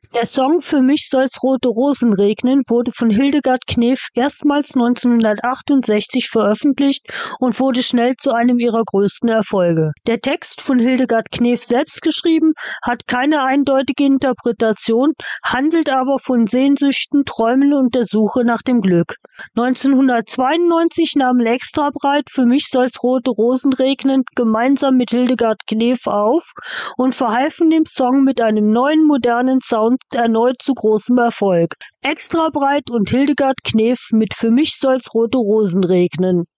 Der Song »Für mich soll's rote Rosen regnen« wurde von Hildegard Knef erstmals 1968 veröffentlicht und wurde schnell zu einem ihrer größten Erfolge. Der Text, von Hildegard Knef selbst geschrieben, hat keine eindeutige Interpretation, handelt aber von Sehnsüchten, Träumen und der Suche nach dem Glück. 1992 nahmen Extrabreit »Für mich soll's rote Rosen regnen« gemeinsam mit Hildegard Knef auf und verhalfen dem Song mit einem neuen, modernen Sound erneut zu großem Erfolg. Extrabreit und Hildegard Knef mit »Für mich soll's rote Rosen regnen«.